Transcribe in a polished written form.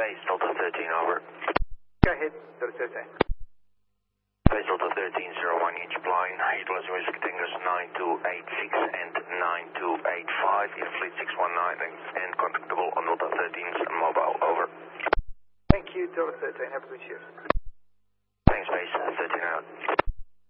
Base Delta 13, over. Go ahead, Delta 13. Base Delta 13, 01 inch blind, utilizing Whiskey Tango's 9286 and 9285 in Fleet 619 and contactable on Delta 13's mobile, over. Thank you, Delta 13. Have a good shift. Thanks, Base 13 out.